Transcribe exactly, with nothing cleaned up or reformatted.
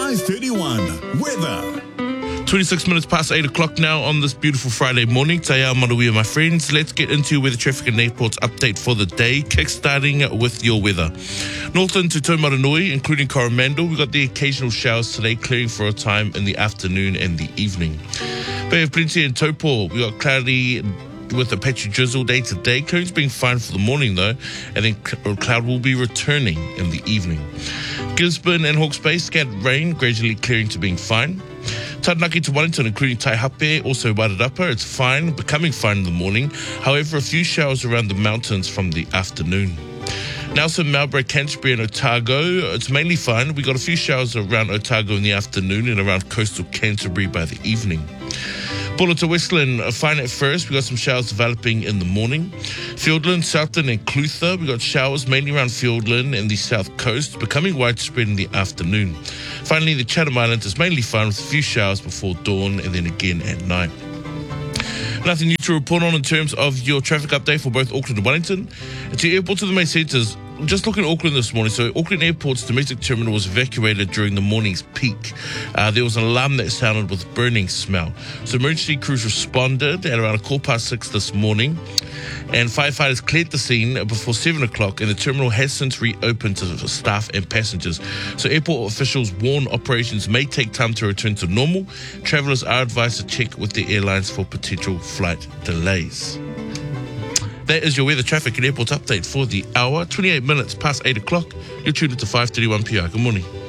five thirty-one. Weather. twenty-six minutes past eight o'clock now on this beautiful Friday morning. Taya Maruia, my friends. Let's get into weather traffic and airports update for the day, kickstarting with your weather. Northland to Taumaranui, including Coromandel, we've got the occasional showers today, clearing for a time in the afternoon and the evening. Bay of Plenty and Taupo, we've got cloudy with a patchy drizzle day to day. Clearing's being fine for the morning though, and then cloud will be returning in the evening. Gisborne and Hawke's Bay, scattered rain, gradually clearing to being fine. Taranaki to Wellington, including Taihape, also Wairarapa, it's fine, becoming fine in the morning. However, a few showers around the mountains from the afternoon. Nelson, Marlborough, Canterbury and Otago, it's mainly fine. We got a few showers around Otago in the afternoon and around coastal Canterbury by the evening. Bulla to Westland, fine at first. We got some showers developing in the morning. Fiordland, Southland and Clutha, we got showers mainly around Fiordland and the south coast, becoming widespread in the afternoon. Finally, the Chatham Islands is mainly fine with a few showers before dawn and then again at night. Nothing new to report on in terms of your traffic update for both Auckland and Wellington. And to airports of the main centres, just looking at Auckland this morning. So Auckland Airport's domestic terminal was evacuated during the morning's peak. Uh, there was an alarm that sounded with burning smell. So emergency crews responded at around a quarter past six this morning. And firefighters cleared the scene before seven o'clock, and the terminal has since reopened to staff and passengers. So airport officials warn operations may take time to return to normal. Travellers are advised to check with the airlines for potential flight delays. That is your weather, traffic and airport update for the hour. twenty-eight minutes past eight o'clock. You're tuned into five thirty-one P R. Good morning.